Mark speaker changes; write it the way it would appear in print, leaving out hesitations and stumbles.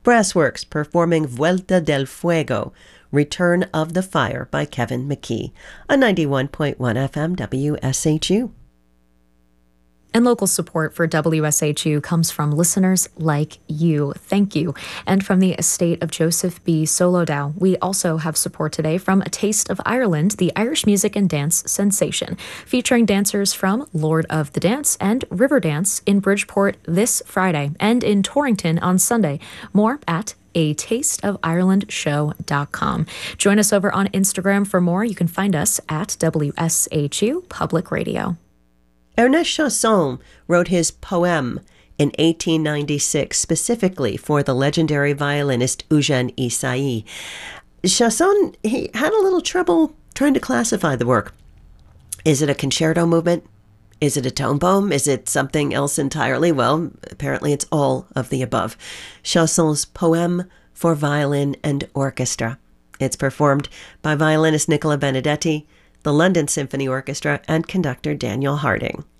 Speaker 1: Brassworks performing Vuelta del Fuego, Return of the Fire by Kevin McKee, on 91.1 FM WSHU.
Speaker 2: And local support for WSHU comes from listeners like you. Thank you. And from the estate of Joseph B. Solodow, we also have support today from A Taste of Ireland, the Irish music and dance sensation, featuring dancers from Lord of the Dance and Riverdance in Bridgeport this Friday and in Torrington on Sunday. More at atasteofirelandshow.com. Join us over on Instagram for more. You can find us at WSHU Public Radio.
Speaker 1: Ernest Chausson wrote his poem in 1896 specifically for the legendary violinist Eugène Ysaÿe. Chausson, he had a little trouble trying to classify the work. Is it a concerto movement? Is it a tone poem? Is it something else entirely? Well, apparently it's all of the above. Chausson's poem for violin and orchestra. It's performed by violinist Nicola Benedetti, the London Symphony Orchestra, and conductor Daniel Harding.